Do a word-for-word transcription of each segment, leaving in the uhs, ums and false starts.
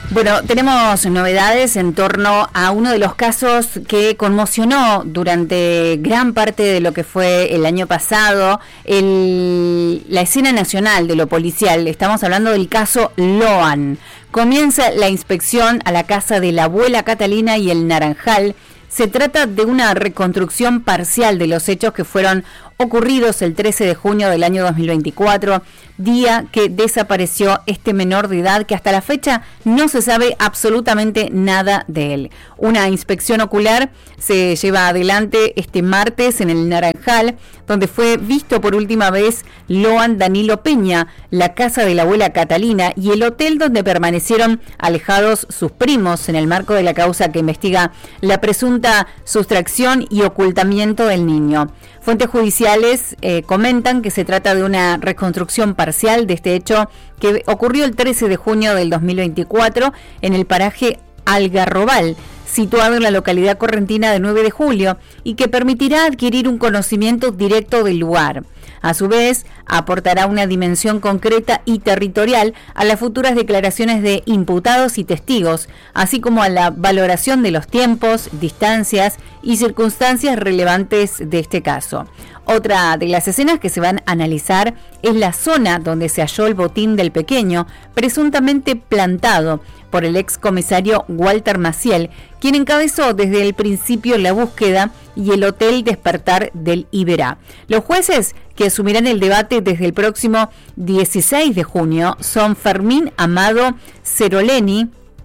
Bueno, tenemos novedades en torno a uno de los casos que conmocionó durante gran parte de lo que fue el año pasado, el, la escena nacional de lo policial. Estamos hablando del caso Loan. Comienza la inspección a la casa de la abuela Catalina y el Naranjal. Se trata de una reconstrucción parcial de los hechos que fueron ocurridos el trece de junio del año dos mil veinticuatro, día que desapareció este menor de edad que hasta la fecha no se sabe absolutamente nada de él. Una inspección ocular se lleva adelante este martes en el Naranjal, donde fue visto por última vez Loan Danilo Peña, la casa de la abuela Catalina y el hotel donde permanecieron alejados sus primos en el marco de la causa que investiga la presunta sustracción y ocultamiento del niño. Fuentes judiciales eh, comentan que se trata de una reconstrucción parcial de este hecho que ocurrió el trece de junio del dos mil veinticuatro en el paraje Algarrobal, situado en la localidad correntina de nueve de julio, y que permitirá adquirir un conocimiento directo del lugar. A su vez, aportará una dimensión concreta y territorial a las futuras declaraciones de imputados y testigos, así como a la valoración de los tiempos, distancias y circunstancias relevantes de este caso. Otra de las escenas que se van a analizar es la zona donde se halló el botín del pequeño, presuntamente plantado por el ex comisario Walter Maciel, quien encabezó desde el principio la búsqueda, y el Hotel Despertar del Iberá. Los jueces que asumirán el debate desde el próximo dieciséis de junio son Fermín Amado Ceroleni,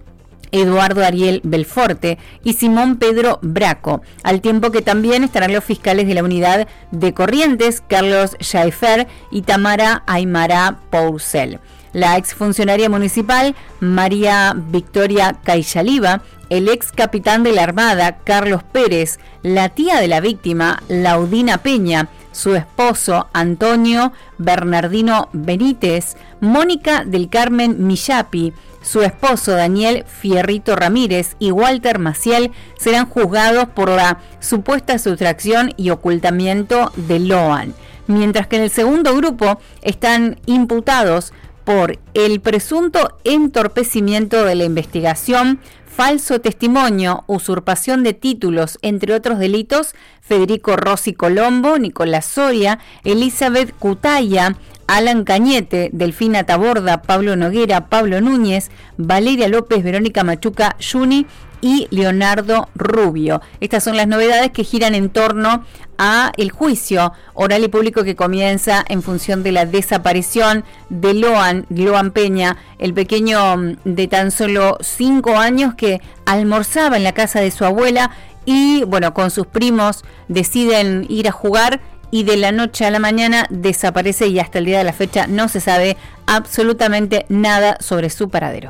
Eduardo Ariel Belforte y Simón Pedro Braco, al tiempo que también estarán los fiscales de la unidad de Corrientes, Carlos Schaefer y Tamara Aymara Pourcel. La exfuncionaria municipal María Victoria Caixaliva, el ex capitán de la Armada Carlos Pérez, la tía de la víctima Laudina Peña, su esposo Antonio Bernardino Benítez, Mónica del Carmen Millapi, su esposo Daniel Fierrito Ramírez y Walter Maciel serán juzgados por la supuesta sustracción y ocultamiento de Loan, mientras que en el segundo grupo están imputados por el presunto entorpecimiento de la investigación, falso testimonio, usurpación de títulos, entre otros delitos, Federico Rossi Colombo, Nicolás Soria, Elizabeth Cutaya, Alan Cañete, Delfina Taborda, Pablo Noguera, Pablo Núñez, Valeria López, Verónica Machuca Yuni y Leonardo Rubio. Estas son las novedades que giran en torno a el juicio oral y público que comienza en función de la desaparición de Loan, Loan Peña, el pequeño de tan solo cinco años que almorzaba en la casa de su abuela y, bueno, con sus primos deciden ir a jugar y de la noche a la mañana desaparece y hasta el día de la fecha no se sabe absolutamente nada sobre su paradero.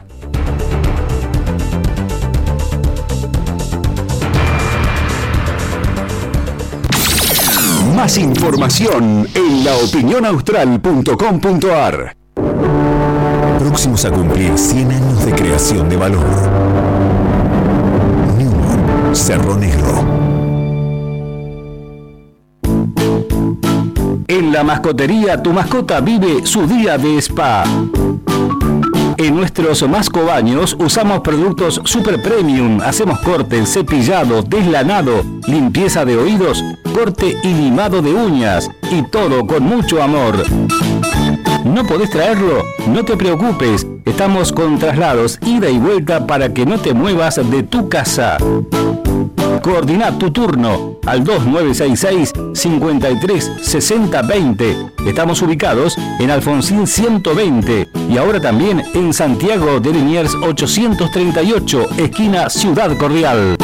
Más información en la opinión austral punto com punto a r. Próximos a cumplir cien años de creación de valor. Newmont Cerro Negro. En la mascotería, tu mascota vive su día de spa. En nuestros mascobaños usamos productos super premium, hacemos corte, cepillado, deslanado, limpieza de oídos, corte y limado de uñas, y todo con mucho amor. ¿No podés traerlo? No te preocupes, estamos con traslados ida y vuelta para que no te muevas de tu casa. Coordina tu turno al dos nueve seis seis, cinco tres seis cero dos cero. Estamos ubicados en Alfonsín ciento veinte y ahora también en Santiago de Liniers ochocientos treinta y ocho, esquina Ciudad Cordial.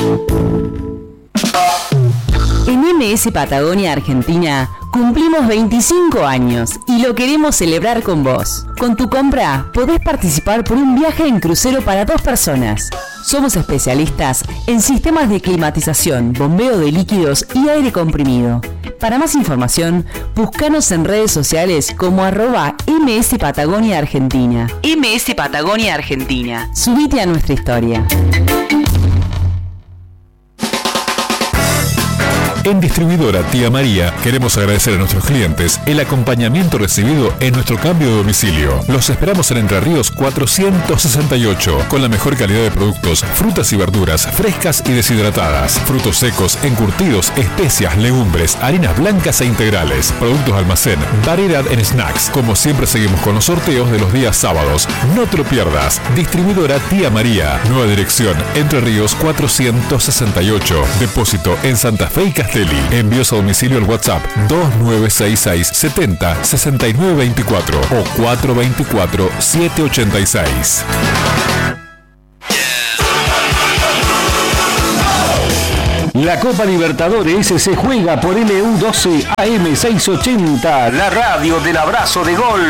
En M S Patagonia Argentina cumplimos veinticinco años y lo queremos celebrar con vos. Con tu compra podés participar por un viaje en crucero para dos personas. Somos especialistas en sistemas de climatización, bombeo de líquidos y aire comprimido. Para más información, búscanos en redes sociales como arroba M S Patagonia Argentina. M S Patagonia Argentina. Subite a nuestra historia. En Distribuidora Tía María queremos agradecer a nuestros clientes el acompañamiento recibido en nuestro cambio de domicilio. Los esperamos en Entre Ríos cuatrocientos sesenta y ocho, con la mejor calidad de productos, frutas y verduras frescas y deshidratadas, frutos secos, encurtidos, especias, legumbres, harinas blancas e integrales, productos almacén, variedad en snacks. Como siempre seguimos con los sorteos de los días sábados. No te lo pierdas. Distribuidora Tía María. Nueva dirección, Entre Ríos cuatrocientos sesenta y ocho. Depósito en Santa Fe y Castelli. Envíos a domicilio al WhatsApp dos nueve seis seis setenta sesenta y nueve veinticuatro o cuatro veinticuatro siete ochenta y seis. La Copa Libertadores se juega por L U doce A M seiscientos ochenta, la radio del abrazo de gol.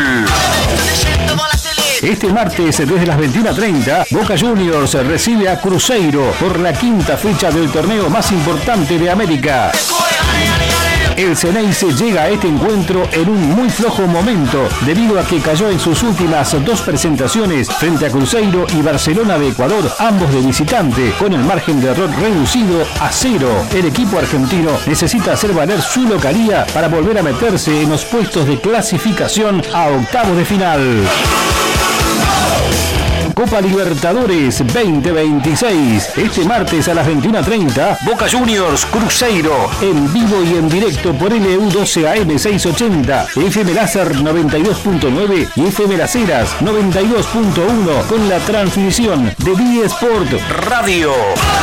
Este martes, desde las veintiuna treinta, Boca Juniors recibe a Cruzeiro por la quinta fecha del torneo más importante de América. El Ceneice llega a este encuentro en un muy flojo momento, debido a que cayó en sus últimas dos presentaciones frente a Cruzeiro y Barcelona de Ecuador, ambos de visitante, con el margen de error reducido a cero. El equipo argentino necesita hacer valer su localía para volver a meterse en los puestos de clasificación a octavos de final. Copa Libertadores veinte veintiséis. Este martes a las veintiuna treinta, Boca Juniors Cruzeiro, en vivo y en directo por L U doce A M seiscientos ochenta, F M Láser noventa y dos punto nueve y F M Las Heras noventa y dos punto uno, con la transmisión de B Sport Radio.